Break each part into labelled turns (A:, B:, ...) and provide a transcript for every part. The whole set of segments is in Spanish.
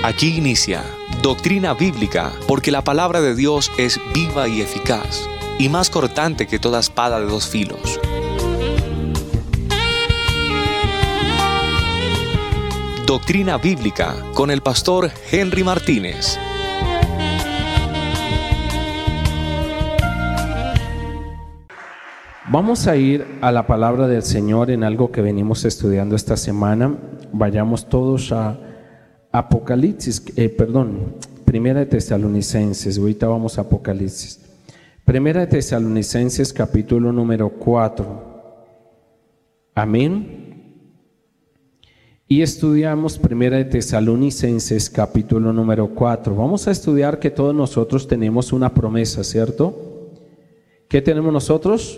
A: Aquí inicia Doctrina Bíblica, porque la palabra de Dios es viva y eficaz, y más cortante que toda espada de dos filos. Doctrina Bíblica con el pastor Henry Martínez.
B: Vamos a ir a la palabra del Señor en algo que venimos estudiando esta semana. Vayamos todos a Primera de Tesalonicenses. Ahorita vamos a Apocalipsis. Primera de Tesalonicenses, capítulo número 4. Amén. Y estudiamos Primera de Tesalonicenses, capítulo número 4. Vamos a estudiar que todos nosotros tenemos una promesa, ¿cierto? ¿Qué tenemos nosotros?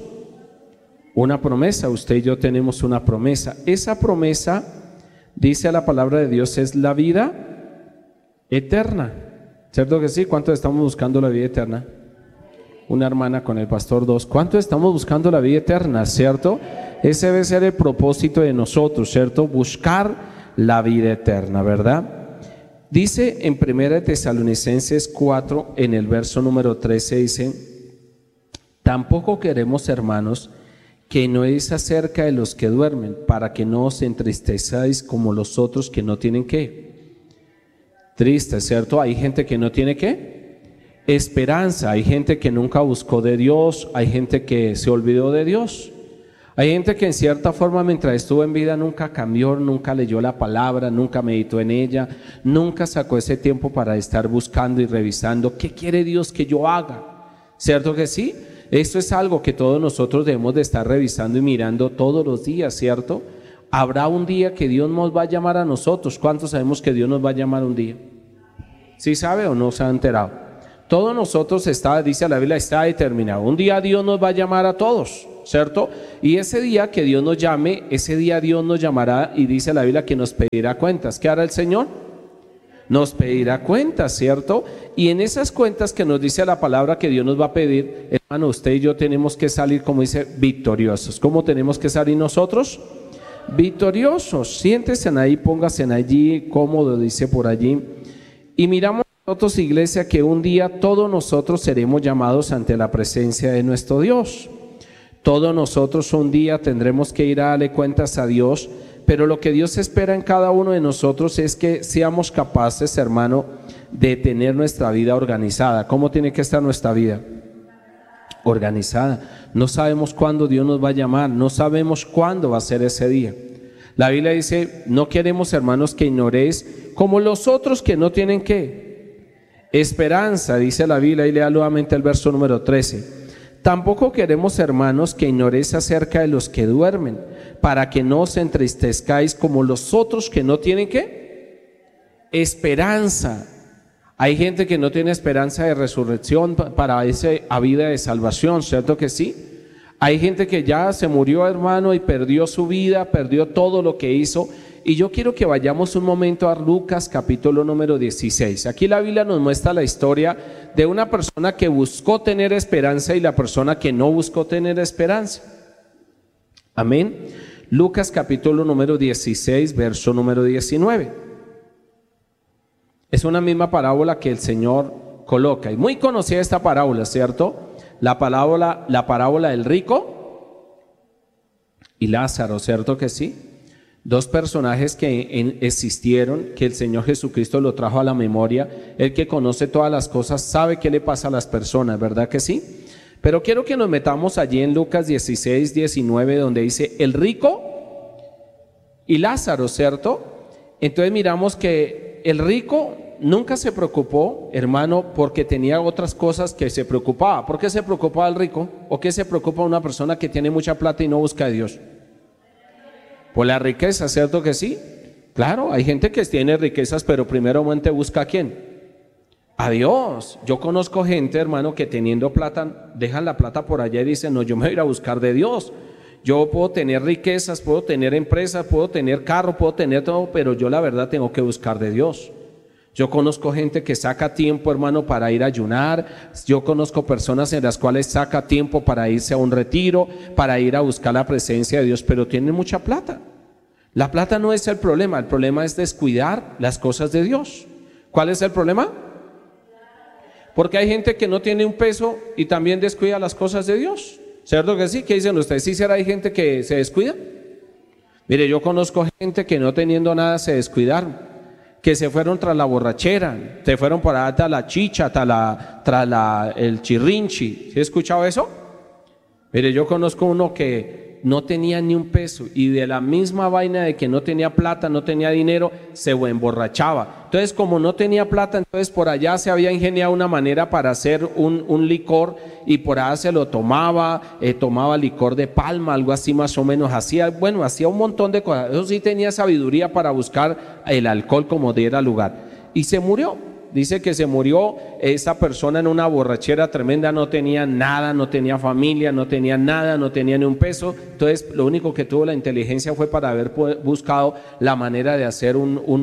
B: Una promesa. Usted y yo tenemos una promesa. Esa promesa, dice la palabra de Dios, es la vida eterna. ¿Cierto que sí? ¿Cuántos estamos buscando la vida eterna? Una hermana con el pastor 2. ¿Cuántos estamos buscando la vida eterna? ¿Cierto? Ese debe ser el propósito de nosotros, ¿cierto? Buscar la vida eterna, ¿verdad? Dice en 1 Tesalonicenses 4, en el verso número 13, dice: tampoco queremos, hermanos, que no es acerca de los que duermen, para que no os entristezcáis como los otros que no tienen ¿qué? Triste, ¿cierto? Hay gente que no tiene ¿qué? Esperanza. Hay gente que nunca buscó de Dios. Hay gente que se olvidó de Dios. Hay gente que en cierta forma mientras estuvo en vida nunca cambió, nunca leyó la palabra, nunca meditó en ella, nunca sacó ese tiempo para estar buscando y revisando qué quiere Dios que yo haga. ¿Cierto que sí? Esto es algo que todos nosotros debemos de estar revisando y mirando todos los días, ¿cierto? Habrá un día que Dios nos va a llamar a nosotros. ¿Cuántos sabemos que Dios nos va a llamar un día? ¿Sí sabe o no se ha enterado? Todos nosotros dice la Biblia, está determinado. Un día Dios nos va a llamar a todos, ¿cierto? Y ese día que Dios nos llame, ese día Dios nos llamará y dice la Biblia que nos pedirá cuentas. ¿Qué hará el Señor? Nos pedirá cuentas, ¿cierto? Y en esas cuentas que nos dice la palabra que Dios nos va a pedir, hermano, usted y yo tenemos que salir, como dice, victoriosos. ¿Cómo tenemos que salir nosotros? Victoriosos. Siéntense ahí, pónganse allí, cómodo, dice por allí. Y miramos nosotros, iglesia, que un día todos nosotros seremos llamados ante la presencia de nuestro Dios. Todos nosotros un día tendremos que ir a darle cuentas a Dios. Pero lo que Dios espera en cada uno de nosotros es que seamos capaces, hermano, de tener nuestra vida organizada. ¿Cómo tiene que estar nuestra vida? Organizada. No sabemos cuándo Dios nos va a llamar, no sabemos cuándo va a ser ese día. La Biblia dice, no queremos, hermanos, que ignoréis como los otros que no tienen ¿qué? Esperanza, dice la Biblia, y lea nuevamente el verso número 13. Tampoco queremos, hermanos, que ignoréis acerca de los que duermen, para que no os entristezcáis como los otros que no tienen ¿qué? Esperanza. Hay gente que no tiene esperanza de resurrección para esa vida de salvación, ¿cierto que sí? Hay gente que ya se murió, hermano, y perdió su vida, perdió todo lo que hizo. Y yo quiero que vayamos un momento a Lucas capítulo número 16. Aquí la Biblia nos muestra la historia de una persona que buscó tener esperanza y la persona que no buscó tener esperanza. Amén. Lucas capítulo número 16, verso número 19. Es una misma parábola que el Señor coloca. Y muy conocida esta parábola, ¿cierto? La parábola del rico y Lázaro, ¿cierto que sí? Dos personajes que existieron, que el Señor Jesucristo lo trajo a la memoria. El que conoce todas las cosas sabe qué le pasa a las personas, ¿verdad que sí? Pero quiero que nos metamos allí en Lucas 16, 19, donde dice el rico y Lázaro, ¿cierto? Entonces miramos que el rico nunca se preocupó, hermano, porque tenía otras cosas que se preocupaba. ¿Por qué se preocupaba el rico? ¿O qué se preocupa una persona que tiene mucha plata y no busca a Dios? Por la riqueza, ¿cierto que sí? Claro, hay gente que tiene riquezas, pero primeramente busca ¿a quién? A Dios. Yo conozco gente, hermano, que teniendo plata, dejan la plata por allá y dicen, no, yo me voy a ir a buscar de Dios. Yo puedo tener riquezas, puedo tener empresas, puedo tener carro, puedo tener todo, pero yo la verdad tengo que buscar de Dios. Yo conozco gente que saca tiempo, hermano, para ir a ayunar. Yo conozco personas en las cuales saca tiempo para irse a un retiro, para ir a buscar la presencia de Dios, pero tienen mucha plata. La plata no es el problema es descuidar las cosas de Dios. ¿Cuál es el problema? Porque hay gente que no tiene un peso y también descuida las cosas de Dios. ¿Cierto que sí? ¿Qué dicen ustedes? ¿Sí será hay gente que se descuida? Mire, yo conozco gente que no teniendo nada se descuidaron, que se fueron tras la borrachera, se fueron por allá tras la chicha, el chirrinchi. ¿Sí he escuchado eso? Mire, yo conozco uno que no tenía ni un peso y de la misma vaina de que no tenía plata, no tenía dinero, se emborrachaba. Entonces, como no tenía plata, entonces por allá se había ingeniado una manera para hacer un licor y por allá se lo tomaba, tomaba licor de palma, algo así más o menos, hacía un montón de cosas. Eso sí tenía sabiduría para buscar el alcohol como diera lugar. Y se murió. Dice que se murió esa persona en una borrachera tremenda, no tenía nada, no tenía familia, no tenía nada, no tenía ni un peso. Entonces lo único que tuvo la inteligencia fue para haber buscado la manera de hacer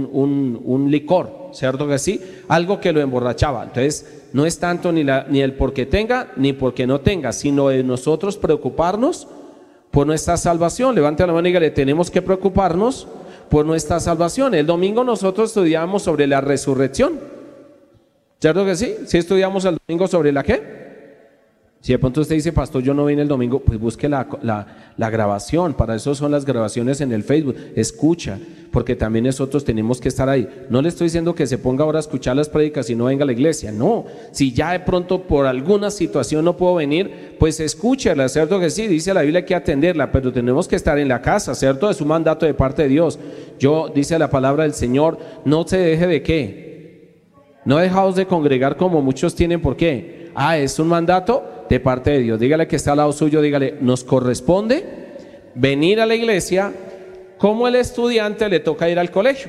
B: un licor, ¿cierto que sí? Algo que lo emborrachaba. Entonces no es tanto ni el porque tenga ni porque no tenga, sino de nosotros preocuparnos por nuestra salvación. Levante la mano y dígale, tenemos que preocuparnos por nuestra salvación. El domingo nosotros estudiamos sobre la resurrección. ¿Cierto que sí? ¿Sí estudiamos el domingo sobre la qué? Si de pronto usted dice, pastor, yo no vine el domingo, pues busque la grabación. Para eso son las grabaciones en el Facebook. Escucha, porque también nosotros tenemos que estar ahí. No le estoy diciendo que se ponga ahora a escuchar las prédicas y no venga a la iglesia. No, si ya de pronto por alguna situación no puedo venir, pues escúchela, ¿cierto que sí? Dice la Biblia que atenderla, pero tenemos que estar en la casa, ¿cierto? Es un mandato de parte de Dios. Dice la palabra del Señor, no se deje de ¿qué? No dejaos de congregar como muchos tienen, ¿por qué? Es un mandato de parte de Dios. Dígale que está al lado suyo, dígale, nos corresponde venir a la iglesia como el estudiante le toca ir al colegio.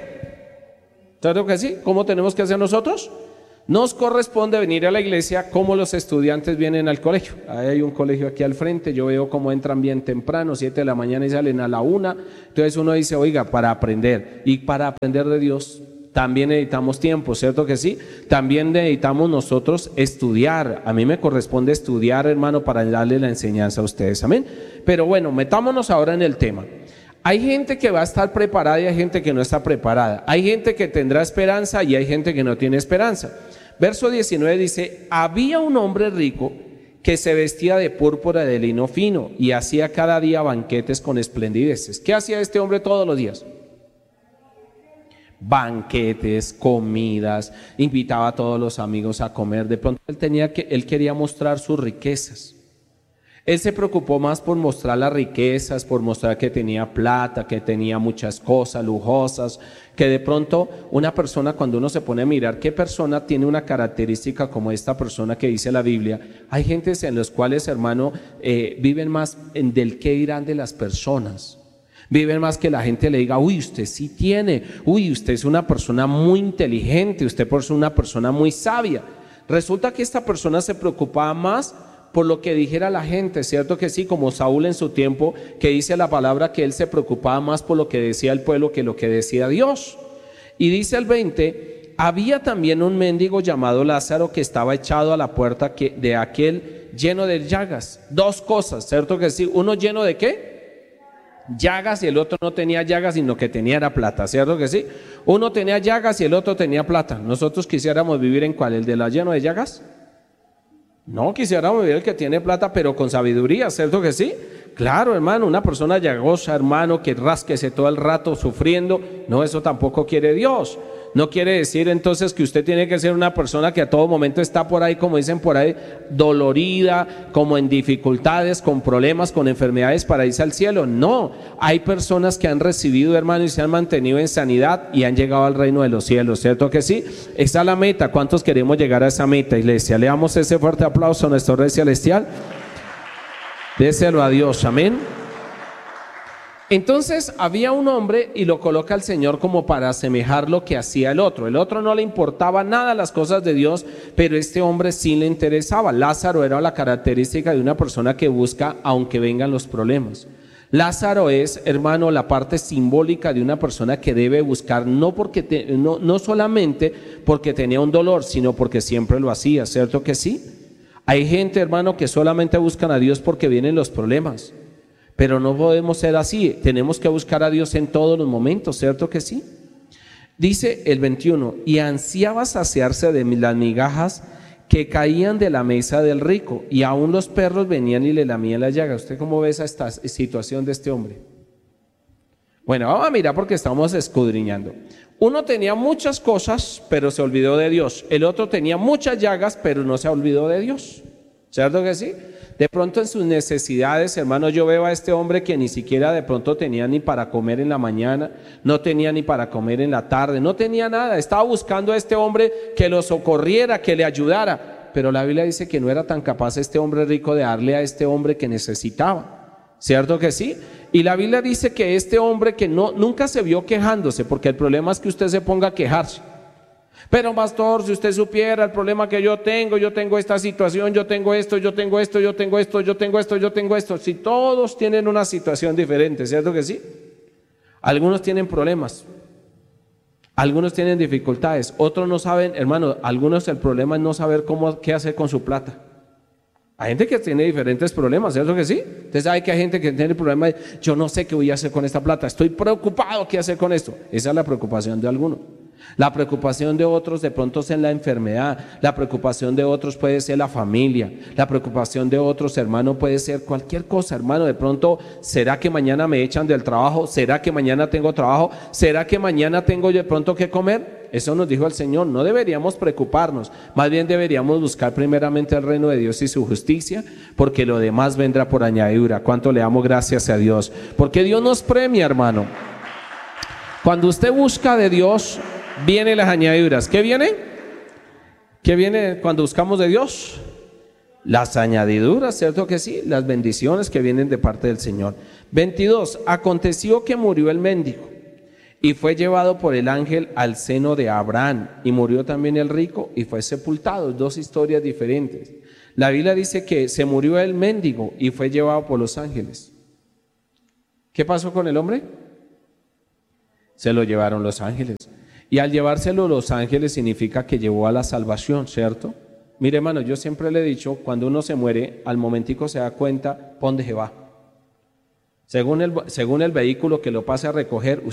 B: ¿Claro que sí? ¿Cómo tenemos que hacer nosotros? Nos corresponde venir a la iglesia como los estudiantes vienen al colegio. Ahí hay un colegio aquí al frente, yo veo cómo entran bien temprano, 7 de la mañana y salen a la 1. Entonces uno dice, oiga, para aprender, y para aprender de Dios también necesitamos tiempo, ¿cierto que sí? También necesitamos nosotros estudiar. A mí me corresponde estudiar, hermano, para darle la enseñanza a ustedes, amén. Pero bueno, metámonos ahora en el tema. Hay gente que va a estar preparada y hay gente que no está preparada. Hay gente que tendrá esperanza y hay gente que no tiene esperanza. Verso 19 dice, había un hombre rico que se vestía de púrpura de lino fino y hacía cada día banquetes con esplendideces. ¿Qué hacía este hombre todos los días? Banquetes, comidas, invitaba a todos los amigos a comer. De pronto él quería mostrar sus riquezas. Él se preocupó más por mostrar las riquezas, por mostrar que tenía plata, que tenía muchas cosas lujosas, que de pronto una persona, cuando uno se pone a mirar qué persona tiene una característica como esta persona que dice la Biblia, hay gentes en las cuales, hermano, viven más del qué dirán de las personas. Viven más que la gente le diga, uy, usted sí tiene, uy, usted es una persona muy inteligente, usted es una persona muy sabia. Resulta que esta persona se preocupaba más por lo que dijera la gente, ¿cierto que sí? Como Saúl en su tiempo, que dice la palabra que él se preocupaba más por lo que decía el pueblo que lo que decía Dios. Y dice el 20, había también un mendigo llamado Lázaro que estaba echado a la puerta de aquel lleno de llagas. Dos cosas, ¿cierto que sí? Uno lleno de ¿qué? Llagas, y el otro no tenía llagas, sino que tenía era plata, ¿cierto que sí? Uno tenía llagas y el otro tenía plata. ¿Nosotros quisiéramos vivir en cuál? ¿El de la lleno de llagas? No, quisiéramos vivir el que tiene plata, pero con sabiduría, ¿cierto que sí? Claro, hermano, una persona llagosa, hermano, que rasquese todo el rato sufriendo, no, eso tampoco quiere Dios. No quiere decir entonces que usted tiene que ser una persona que a todo momento está por ahí, como dicen por ahí, dolorida, como en dificultades, con problemas, con enfermedades para irse al cielo. No, hay personas que han recibido, hermano, y se han mantenido en sanidad y han llegado al reino de los cielos, ¿cierto que sí? Esa es la meta. ¿Cuántos queremos llegar a esa meta, iglesia? Le damos ese fuerte aplauso a nuestro Rey Celestial. Déselo a Dios, amén. Entonces había un hombre y lo coloca el Señor como para asemejar lo que hacía el otro. El otro no le importaba nada las cosas de Dios, pero este hombre sí le interesaba. Lázaro era la característica de una persona que busca aunque vengan los problemas. Lázaro es, hermano, la parte simbólica de una persona que debe buscar no solamente porque tenía un dolor, sino porque siempre lo hacía, ¿cierto que sí? Hay gente, hermano, que solamente buscan a Dios porque vienen los problemas. Pero no podemos ser así, tenemos que buscar a Dios en todos los momentos, ¿cierto que sí? Dice el 21, y ansiaba saciarse de las migajas que caían de la mesa del rico, y aún los perros venían y le lamían la llaga. ¿Usted cómo ve esta situación de este hombre? Bueno, vamos a mirar porque estamos escudriñando. Uno tenía muchas cosas, pero se olvidó de Dios. El otro tenía muchas llagas, pero no se olvidó de Dios. ¿Cierto que sí? De pronto en sus necesidades, hermano, yo veo a este hombre que ni siquiera de pronto tenía ni para comer en la mañana, no tenía ni para comer en la tarde, no tenía nada. Estaba buscando a este hombre que lo socorriera, que le ayudara. Pero la Biblia dice que no era tan capaz este hombre rico de darle a este hombre que necesitaba. ¿Cierto que sí? Y la Biblia dice que este hombre que nunca se vio quejándose, porque el problema es que usted se ponga a quejarse. Pero pastor, si usted supiera el problema que yo tengo esta situación, yo tengo esto, yo tengo esto, yo tengo esto, yo tengo esto, yo tengo esto. Si todos tienen una situación diferente, ¿cierto que sí? Algunos tienen problemas, algunos tienen dificultades, otros no saben, hermano, algunos el problema es no saber qué hacer con su plata. Hay gente que tiene diferentes problemas, ¿cierto que sí? Usted sabe que hay gente que tiene problemas, yo no sé qué voy a hacer con esta plata, estoy preocupado, ¿qué hacer con esto? Esa es la preocupación de algunos. La preocupación de otros de pronto es la enfermedad, la preocupación de otros puede ser la familia, la preocupación de otros, hermano, puede ser cualquier cosa, hermano. De pronto, ¿será que mañana me echan del trabajo? ¿Será que mañana tengo trabajo? ¿Será que mañana tengo de pronto que comer? Eso nos dijo el Señor. No deberíamos preocuparnos, más bien deberíamos buscar primeramente el reino de Dios y su justicia, porque lo demás vendrá por añadidura. ¿Cuánto le damos gracias a Dios? Porque Dios nos premia, hermano. Cuando usted busca de Dios, vienen las añadiduras. ¿Qué viene? ¿Qué viene cuando buscamos de Dios? Las añadiduras, ¿cierto que sí? Las bendiciones que vienen de parte del Señor. 22. Aconteció que murió el mendigo y fue llevado por el ángel al seno de Abraham, y murió también el rico y fue sepultado. Dos historias diferentes. La Biblia dice que se murió el mendigo y fue llevado por los ángeles. ¿Qué pasó con el hombre? Se lo llevaron los ángeles. Y al llevárselo los ángeles significa que llevó a la salvación, ¿cierto? Mire, hermano, yo siempre le he dicho, cuando uno se muere, al momentico se da cuenta, ¿pa' dónde se va? Según el vehículo que lo pase a recoger,